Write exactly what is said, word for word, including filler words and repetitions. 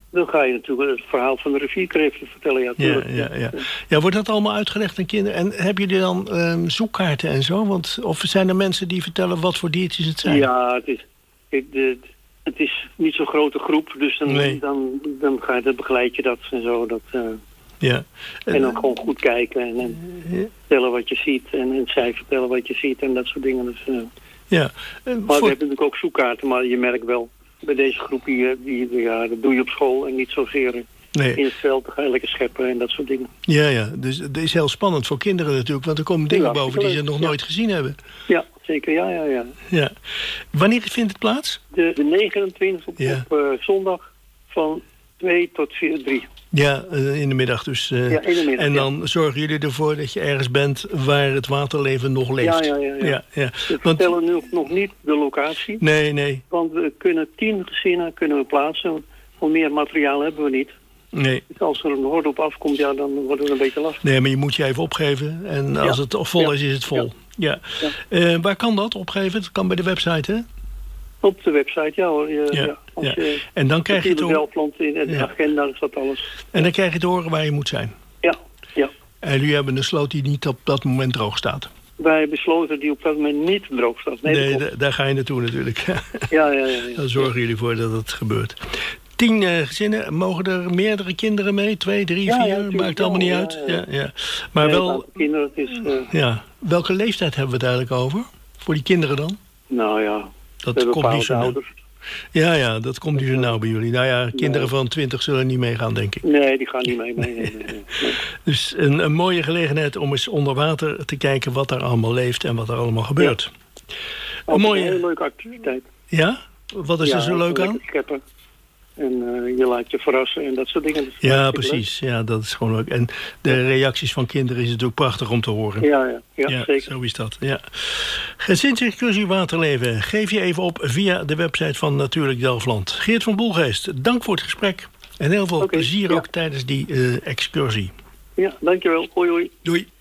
dan ga je natuurlijk het verhaal van de rivierkreeften vertellen. Ja, ja, ja, ja. ja, wordt dat allemaal uitgelegd aan kinderen? En hebben jullie dan um, zoekkaarten en zo? Want, of zijn er mensen die vertellen wat voor diertjes het zijn? Ja, het is, het, het, het is niet zo'n grote groep. Dus dan, nee. dan, dan, ga je, dan begeleid je dat en zo. Dat, uh, ja. En dan gewoon goed kijken en, en ja. vertellen wat je ziet. En, en zij vertellen wat je ziet en dat soort dingen. Dus, uh, ja. Uh, maar voor... we hebben natuurlijk ook zoekkaarten. Maar je merkt wel, bij deze groep, die, die, ja, dat doe je op school en niet zozeer nee. in het veld. Dan ga je lekker scheppen en dat soort dingen. Ja, ja. Dus het is heel spannend voor kinderen natuurlijk. Want er komen dingen ja, boven die ze nog ja. nooit gezien hebben. Ja, zeker. Ja, ja, ja. ja. Wanneer vindt het plaats? De, de negenentwintigste op, ja. op uh, zondag van twee tot vier, drie. Ja, in de middag dus. Uh, ja, in de middag, en dan ja. zorgen jullie ervoor dat je ergens bent waar het waterleven nog leeft. Ja, ja, ja. ja. ja, ja. We want... vertellen nu nog niet de locatie. Nee, nee. Want we kunnen tien gezinnen kunnen we plaatsen. Want meer materiaal hebben we niet. Nee. Dus als er een horde op afkomt, ja, dan wordt het een beetje lastig. Nee, maar je moet je even opgeven. En als ja. het vol ja. is, is het vol. Ja. ja. ja. Uh, waar kan dat opgeven? Dat kan bij de website, hè? Op de website, ja hoor. Je, ja, ja, als ja. Je, en dan krijg je het horen. In de ja. agenda staat alles. En dan krijg je het horen waar je moet zijn. Ja, ja. En jullie hebben een sloot die niet op dat moment droog staat. Wij besloten die op dat moment niet droog staat. Nee, nee d- daar ga je naartoe natuurlijk. ja, ja, ja, ja. Dan zorgen jullie voor dat het gebeurt. Tien uh, gezinnen, mogen er meerdere kinderen mee? Twee, drie, ja, vier? Ja, maakt allemaal niet ja, uit. Ja, ja. Ja, ja. Maar nee, wel. Kinderen, het is, uh... ja. Welke leeftijd hebben we het eigenlijk over? Voor die kinderen dan? Nou ja, dat komt niet zo ouders. Ja, ja, dat komt niet zo nauw bij jullie. Nou ja, kinderen nee. van twintig zullen niet meegaan, denk ik. Nee, die gaan niet mee. Nee, nee, nee, nee. Dus een, een mooie gelegenheid om eens onder water te kijken wat er allemaal leeft en wat er allemaal gebeurt. Ja. Een, mooie... een hele leuke activiteit. Ja? Wat is ja, er zo leuk aan? Scheppen. En uh, je laat je verrassen en dat soort dingen. Dat ja, precies. Leuk. Ja, dat is gewoon leuk. En de reacties van kinderen is natuurlijk prachtig om te horen. Ja, ja, ja, ja zeker. Zo is dat, ja. Gezinsexcursie Waterleven. Geef je even op via de website van Natuurlijk Delfland. Geert van Boelgeest, dank voor het gesprek. En heel veel okay, plezier ja. ook tijdens die uh, excursie. Ja, dankjewel. Hoi, hoi. Doei.